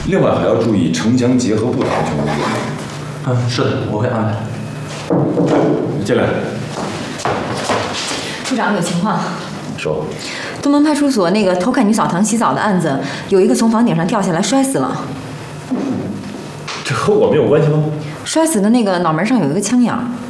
另外还要注意城乡结合部的安全工作。 嗯，是的，我会安排。 进来。 处长有情况。 说。 东门派出所那个偷看女澡堂洗澡的案子，有一个从房顶上掉下来摔死了。 这和我们有关系吗？ 摔死的那个脑门上有一个枪眼。